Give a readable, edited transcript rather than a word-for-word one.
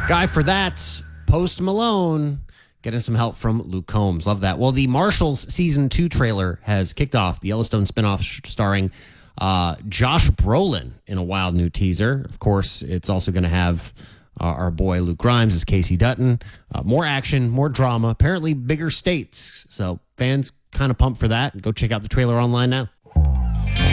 Guy for that, Post Malone, getting some help from Luke Combs. Love that. Well, the Marshals Season 2 trailer has kicked off. The Yellowstone spinoff starring Josh Brolin in a wild new teaser. Of course, it's also going to have our boy Luke Grimes as Casey Dutton. More action, more drama, apparently bigger stakes. So fans kind of pumped for that. Go check out the trailer online now.